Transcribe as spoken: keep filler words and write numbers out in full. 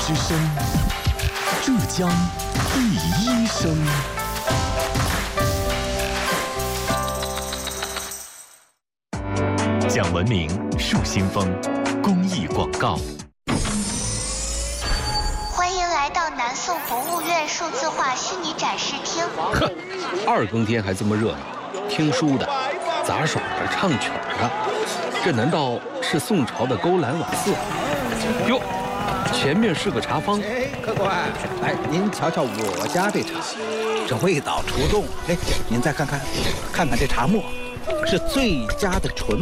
之声，浙江第一声。讲文明树新风公益广告。 欢迎来到南宋博物院数字化虚拟展示厅。 呵，二更天还这么热闹，听书的、杂耍的、唱曲的，这难道是宋朝的勾栏瓦肆？哟，前面是个茶坊。 哎，客官，来，您瞧瞧我家这茶，这味道出众。哎，您再看看，看看这茶末，是最佳的纯